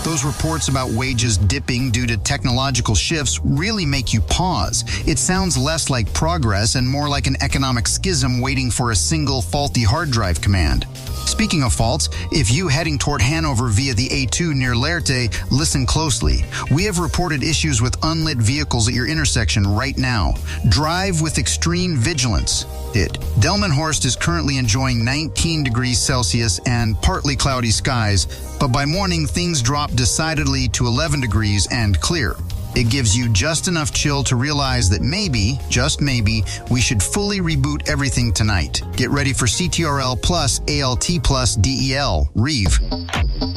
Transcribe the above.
Those reports about wages dipping due to technological shifts really make you pause. It sounds less like progress and more like an economic schism waiting for a single faulty hard drive command. Speaking of faults, if you heading toward Hanover via the A2 near Lehrte, listen closely. We have reported issues with unlit vehicles at your intersection right now. Drive with extreme vigilance. Delmenhorst is currently enjoying 19 degrees Celsius and partly cloudy skies, but by morning things drop decidedly to 11 degrees and clear. It gives you just enough chill to realize that maybe, just maybe, we should fully reboot everything tonight. Get ready for CTRL plus ALT plus DEL. Reeve.